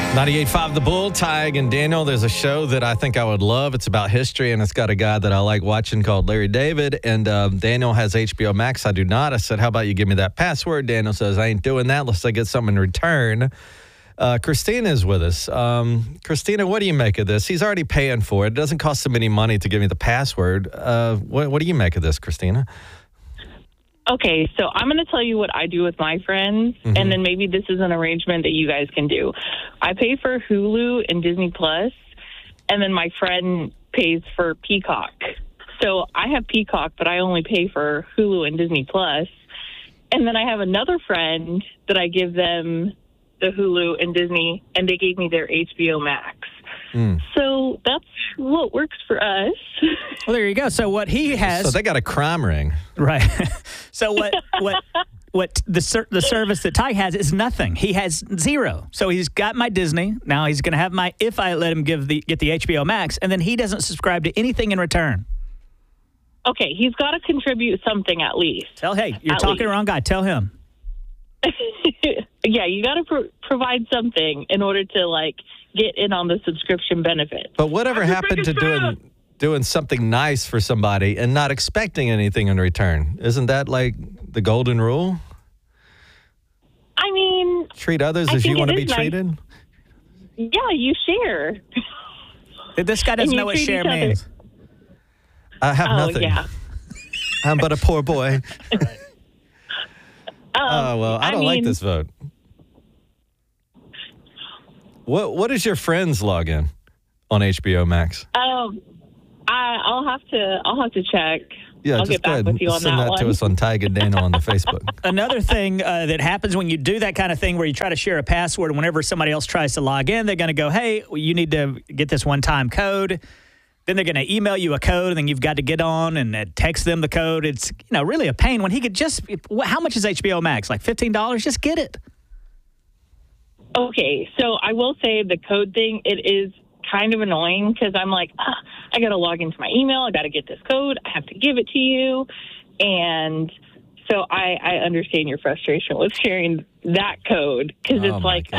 98.5 The Bull, Tig and Daniel. There's a show that I think I would love. It's about history, and it's got a guy that I like watching called Larry David. And Daniel has HBO Max. I do not. I said, how about you give me that password? Daniel says, I ain't doing that unless I get something in return. Christina is with us. Christina, what do you make of this? He's already paying for it. It doesn't cost him any money to give me the password. What do you make of this, Christina? Okay, so I'm going to tell you what I do with my friends, and then maybe this is an arrangement that you guys can do. I pay for Hulu and Disney Plus, and then my friend pays for Peacock. So I have Peacock, but I only pay for Hulu and Disney Plus. And then I have another friend that I give them the Hulu and Disney, and they gave me their HBO Max. So that's what works for us. Well, there you go. So what he has... So they got a crime ring. Right. So what the service that Ty has is nothing. He has zero. So he's got my Disney. Now he's going to have my, if I let him get the HBO Max, and then he doesn't subscribe to anything in return. Okay, he's got to contribute something at least. Hey, you're talking to the wrong guy. Tell him. Yeah, you got to provide something in order to, get in on the subscription benefit. But whatever happened to doing something nice for somebody and not expecting anything in return? Isn't that like the golden rule? I mean... Treat others as you want to be treated? Yeah, you share. This guy doesn't know what share means. I have nothing. Yeah. I'm but a poor boy. I don't like this vote. What is your friend's login on HBO Max? I'll have to check. Yeah, I'll get back with you on Send that one. to us on Tig and Daniel on the Facebook. Another thing that happens when you do that kind of thing where you try to share a password, and whenever somebody else tries to log in, they're going to go, hey, you need to get this one-time code. Then they're going to email you a code, and then you've got to get on and text them the code. It's really a pain when he could just – how much is HBO Max? Like $15? Just get it. Okay, so I will say the code thing, it is kind of annoying because I'm like, I got to log into my email. I got to get this code. I have to give it to you. And so I understand your frustration with sharing that code because it's like,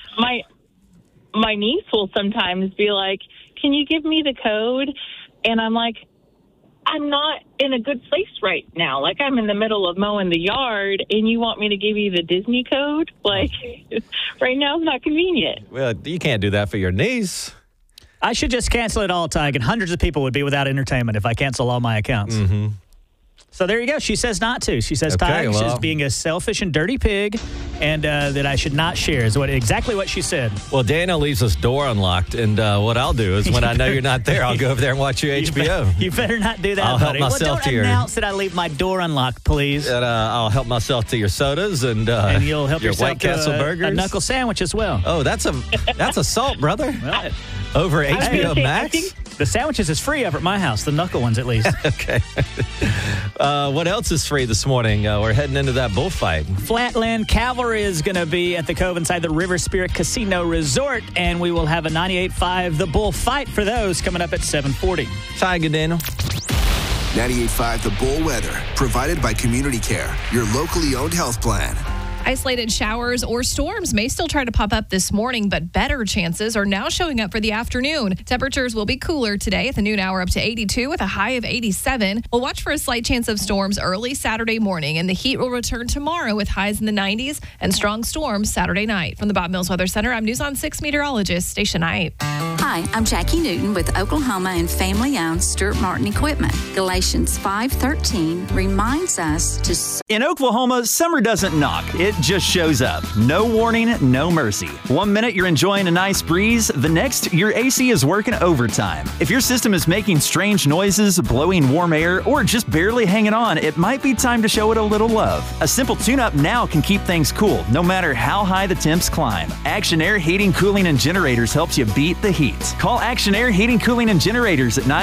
my niece will sometimes be like, can you give me the code? And I'm like, I'm not in a good place right now. Like, I'm in the middle of mowing the yard, and you want me to give you the Disney code? Like, right now is not convenient. Well, you can't do that for your niece. I should just cancel it all, Tig, and hundreds of people would be without entertainment if I cancel all my accounts. So there you go. She says not to. She says, Tig, she's being a selfish and dirty pig, and that I should not share is exactly what she said. Well, Daniel leaves his door unlocked, and what I'll do is when I know you're not there, I'll go over there and watch your HBO. You better not do that, I'll buddy. help myself don't announce that I leave my door unlocked, please. And I'll help myself to your sodas and you'll help your yourself White Castle to burgers. a knuckle sandwich as well. Oh, that's assault, brother. Well, over HBO Max? The sandwiches is free over at my house, the knuckle ones at least. Okay. What else is free this morning? We're heading into that bullfight. Flatland Cavalry is going to be at the Cove inside the River Spirit Casino Resort, and we will have a 98.5 The Bull fight for those coming up at 7:40. Tig and Daniel. 98.5 The Bull weather, provided by Community Care, your locally owned health plan. Isolated showers or storms may still try to pop up this morning, but better chances are now showing up for the afternoon. Temperatures will be cooler today at the noon hour up to 82 with a high of 87. We'll watch for a slight chance of storms early Saturday morning, and the heat will return tomorrow with highs in the 90s and strong storms Saturday night. From the Bob Mills Weather Center, I'm News on 6 meteorologist Stacia Knight. Hi, I'm Jackie Newton with Oklahoma and family-owned Stuart Martin Equipment. Galatians 5:13 reminds us to... In Oklahoma, summer doesn't knock. It just shows up. No warning, no mercy. 1 minute you're enjoying a nice breeze, the next your AC is working overtime. If your system is making strange noises, blowing warm air, or just barely hanging on, it might be time to show it a little love. A simple tune-up now can keep things cool, no matter how high the temps climb. Action Air Heating, Cooling, and Generators helps you beat the heat. Call Action Air Heating, Cooling, and Generators at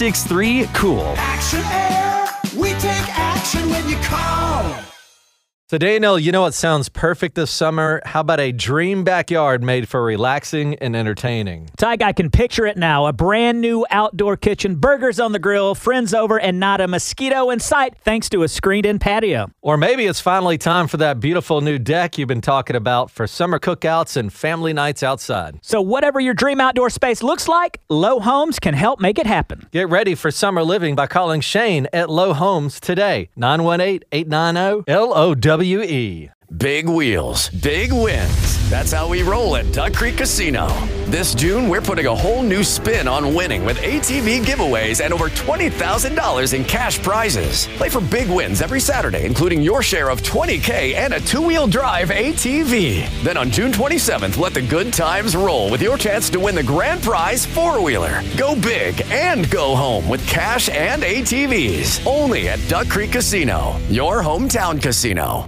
918-463-COOL. Action Air, we take action when you call. So, Daniel, you know what sounds perfect this summer? How about a dream backyard made for relaxing and entertaining? Tyke, I can picture it now. A brand new outdoor kitchen, burgers on the grill, friends over, and not a mosquito in sight thanks to a screened-in patio. Or maybe it's finally time for that beautiful new deck you've been talking about for summer cookouts and family nights outside. So whatever your dream outdoor space looks like, Low Homes can help make it happen. Get ready for summer living by calling Shane at Low Homes today. 918-890-LOWE. Big wheels, big wins. That's how we roll at Duck Creek Casino. This June, we're putting a whole new spin on winning with ATV giveaways and over $20,000 in cash prizes. Play for big wins every Saturday, including your share of $20K and a two-wheel drive ATV. Then on June 27th, let the good times roll with your chance to win the grand prize four-wheeler. Go big and go home with cash and ATVs. Only at Duck Creek Casino, your hometown casino.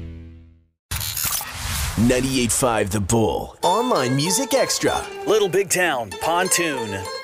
98.5 The Bull. Online Music Extra. Little Big Town Pontoon.